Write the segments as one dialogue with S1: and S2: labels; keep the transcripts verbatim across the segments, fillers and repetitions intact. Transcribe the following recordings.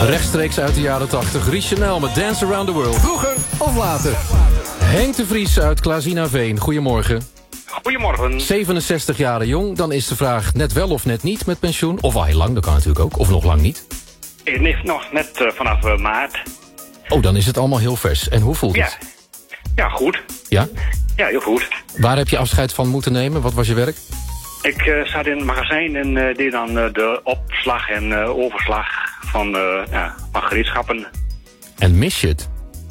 S1: Rechtstreeks uit de jaren tachtig. Ries Chanel met Dance Around the World. Vroeger of later? Henk de Vries uit Klaasina-Veen. Goedemorgen.
S2: Goedemorgen.
S1: zevenenzestig jaar jong. Dan is de vraag net wel of net niet met pensioen. Of al heel lang, dat kan natuurlijk ook. Of nog lang niet.
S2: Nee, nog net uh, vanaf uh, maart.
S1: Oh, dan is het allemaal heel vers. En hoe voelt
S2: Ja.
S1: het?
S2: Ja, goed.
S1: Ja?
S2: Ja, heel goed.
S1: Waar heb je afscheid van moeten nemen? Wat was je werk?
S2: Ik uh, zat in het magazijn en uh, deed dan uh, de opslag en uh, overslag van, uh, ja, van gereedschappen.
S1: En mis je het?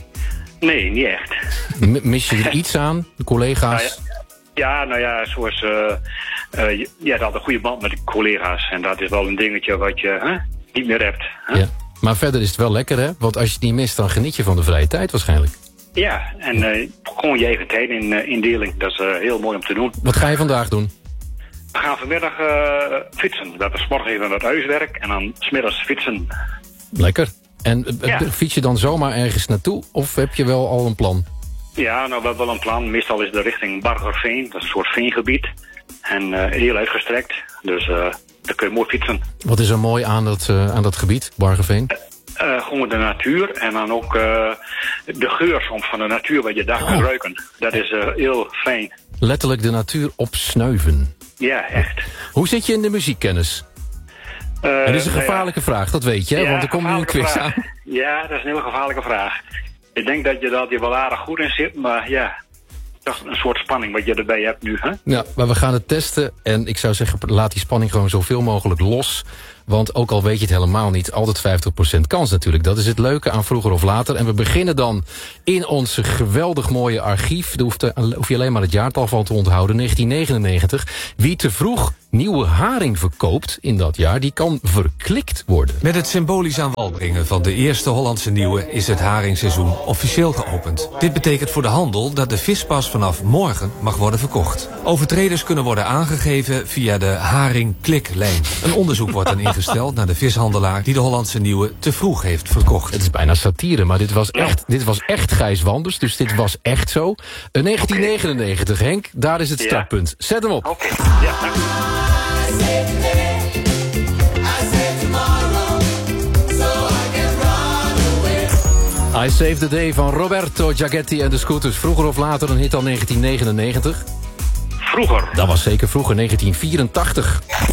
S2: Nee, niet echt.
S1: M- mis je er iets aan? De collega's?
S2: Nou ja, ja, nou ja, zoals... Uh, uh, je, je had een goede band met de collega's. En dat is wel een dingetje wat je huh, niet meer hebt. Huh?
S1: Ja. Maar verder is het wel lekker, hè? Want als je het niet mist, dan geniet je van de vrije tijd waarschijnlijk.
S2: Ja, en uh, gewoon je eigen tijd in uh, indeling. Dat is uh, heel mooi om te doen.
S1: Wat ga je vandaag doen?
S2: We gaan vanmiddag uh, fietsen. Dat is morgen even het huiswerk en dan 's middags fietsen.
S1: Lekker. En uh,
S2: Ja.
S1: fiets je dan zomaar ergens naartoe? Of heb je wel al een plan?
S2: Ja, nou, we hebben wel een plan. Meestal is de richting Bargerveen. Dat is een soort veengebied. En uh, heel uitgestrekt. Dus uh, daar kun je mooi fietsen.
S1: Wat is er mooi aan dat, uh, aan dat gebied, Bargeveen?
S2: Uh, gewoon de natuur en dan ook uh, de geur soms van de natuur wat je daar kunt
S1: Oh.
S2: ruiken. Dat is uh, heel fijn.
S1: Letterlijk de natuur opsnuiven.
S2: Ja, echt.
S1: Hoe zit je in de muziekkennis?
S2: Uh,
S1: En dat is een
S2: nou ja,
S1: gevaarlijke vraag, dat weet je, hè?
S2: ja,
S1: Want er komt nu een
S2: gevaarlijke
S1: quiz
S2: vraag.
S1: aan.
S2: Ja, dat is een hele gevaarlijke vraag. Ik denk dat je dat je wel aardig goed in zit, maar ja, dat is een soort spanning wat je erbij hebt nu, hè?
S1: Ja, maar we gaan het testen. En ik zou zeggen, laat die spanning gewoon zoveel mogelijk los. Want ook al weet je het helemaal niet, altijd vijftig procent kans natuurlijk. Dat is het leuke aan Vroeger of Later. En we beginnen dan in ons geweldig mooie archief. Daar hoeft, er, hoef je alleen maar het jaartal van te onthouden. negentien negenennegentig. Wie te vroeg nieuwe haring verkoopt in dat jaar, die kan verklikt worden.
S3: Met het symbolisch aan wal brengen van de eerste Hollandse Nieuwe is het haringseizoen officieel geopend. Dit betekent voor de handel dat de vis pas vanaf morgen mag worden verkocht. Overtreders kunnen worden aangegeven via de haring-kliklijn. Een onderzoek wordt dan ingesteld naar de vishandelaar die de Hollandse Nieuwe te vroeg heeft verkocht.
S1: Het is bijna satire, maar dit was echt, dit was echt Gijs Wanders. Dus dit was echt zo. Uh, negentien negenennegentig, Henk, daar is het
S2: Ja.
S1: startpunt. Zet hem op.
S2: Oké, ja, dank u.
S1: I Save the Day van Roberto Giagetti en de Scooters. Vroeger of later een hit al negentien negenennegentig.
S2: Vroeger.
S1: Dat was zeker vroeger, negentien vierentachtig.